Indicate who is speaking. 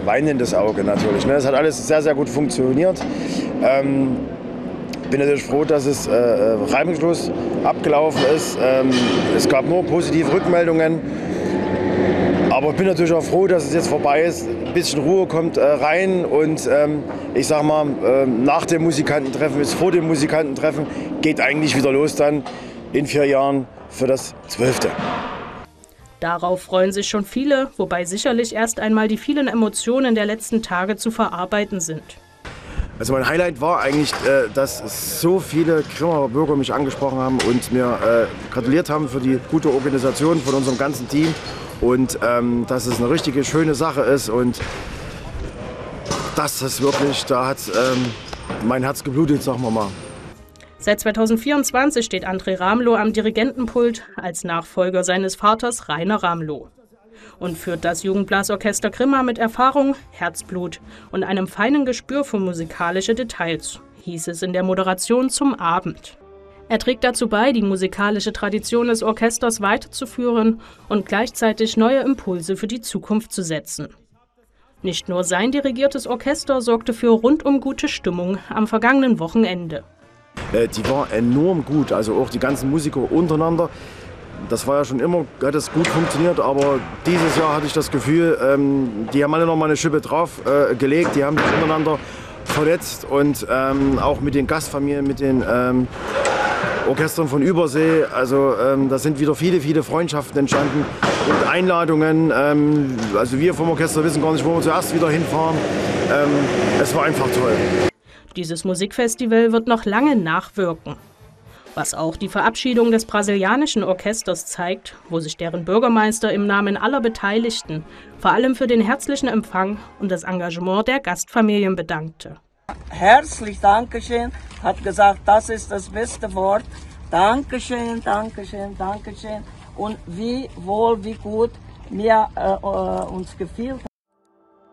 Speaker 1: weinendes Auge natürlich. Ne? Das hat alles sehr, sehr gut funktioniert. Bin natürlich froh, dass es reibungslos abgelaufen ist. Es gab nur positive Rückmeldungen. Aber ich bin natürlich auch froh, dass es jetzt vorbei ist. Ein bisschen Ruhe kommt rein und ich sag mal, nach dem Musikantentreffen bis vor dem Musikantentreffen geht eigentlich wieder los dann in 4 Jahren für das 12.
Speaker 2: Darauf freuen sich schon viele, wobei sicherlich erst einmal die vielen Emotionen der letzten Tage zu verarbeiten sind.
Speaker 1: Also mein Highlight war eigentlich, dass so viele Grimmacher Bürger mich angesprochen haben und mir gratuliert haben für die gute Organisation von unserem ganzen Team und dass es eine richtige schöne Sache ist und das ist wirklich, da hat mein Herz geblutet, sagen wir mal.
Speaker 2: Seit 2024 steht André Ramlow am Dirigentenpult als Nachfolger seines Vaters Rainer Ramlow und führt das Jugendblasorchester Grimma mit Erfahrung, Herzblut und einem feinen Gespür für musikalische Details, hieß es in der Moderation zum Abend. Er trägt dazu bei, die musikalische Tradition des Orchesters weiterzuführen und gleichzeitig neue Impulse für die Zukunft zu setzen. Nicht nur sein dirigiertes Orchester sorgte für rundum gute Stimmung am vergangenen Wochenende.
Speaker 1: Die war enorm gut, also auch die ganzen Musiker untereinander. Das war ja schon immer, hat es gut funktioniert, aber dieses Jahr hatte ich das Gefühl, die haben alle noch mal eine Schippe drauf gelegt, die haben sich untereinander vernetzt und auch mit den Gastfamilien, mit den Orchestern von Übersee. Also da sind wieder viele, viele Freundschaften entstanden und Einladungen. Also wir vom Orchester wissen gar nicht, wo wir zuerst wieder hinfahren. Es war einfach toll.
Speaker 2: Dieses Musikfestival wird noch lange nachwirken. Was auch die Verabschiedung des brasilianischen Orchesters zeigt, wo sich deren Bürgermeister im Namen aller Beteiligten vor allem für den herzlichen Empfang und das Engagement der Gastfamilien bedankte.
Speaker 3: Herzlich Dankeschön, hat gesagt, das ist das beste Wort. Dankeschön, Dankeschön, Dankeschön. Und wie wohl, wie gut mir uns gefiel.